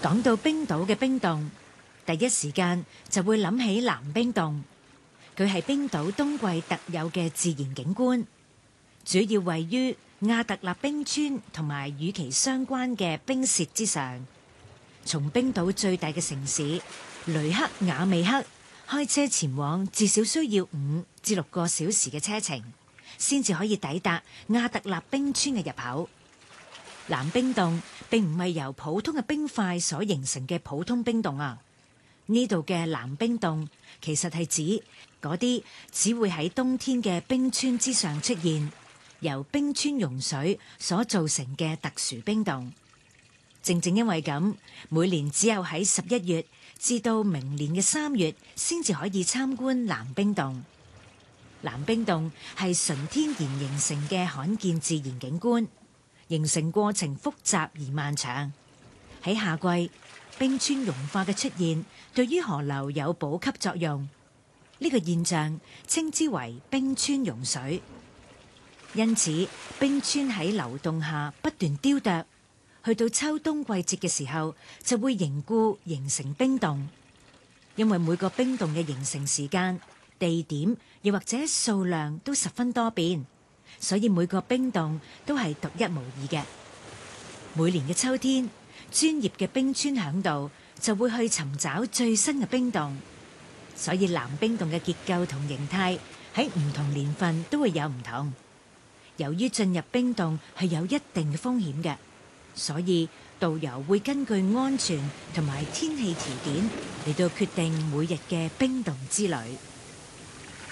講到冰島嘅冰洞，第一時間就會諗起南冰洞。佢係冰島冬季特有嘅自然景觀，主要位於亞特納冰川同埋與其相關嘅冰舌之上。從冰島最大嘅城市雷克雅未克開車前往，至少需要5至6個小時嘅車程，先至可以抵達亞特納冰川嘅入口。南冰洞並唔係由普通嘅冰塊所形成嘅普通冰洞啊！呢度嘅南冰洞其實係指嗰啲只會喺冬天嘅冰川之上出現，由冰川融水所造成嘅特殊冰洞。正正因為咁，每年只有喺11月至到明年嘅3月先至可以參觀南冰洞。南冰洞係純天然形成嘅罕見自然景觀，形成過程複雜而漫長。喺夏季，冰川融化嘅出現對於河流有補給作用，呢個現象稱之為冰川融水。因此，冰川喺流動下不斷雕琢，去到秋冬季節嘅時候就會凝固形成冰洞。因為每個冰洞嘅形成時間、地點又或者數量都十分多變，所以每個冰洞都係獨一無二嘅。每年嘅秋天，專業嘅冰川嚮導就會去尋找最新嘅冰洞，所以南冰洞嘅結構同形態喺唔同年份都會有唔同。由於進入冰洞係有一定嘅風險嘅，所以導遊會根據安全同埋天氣條件嚟到決定每日嘅冰洞之旅。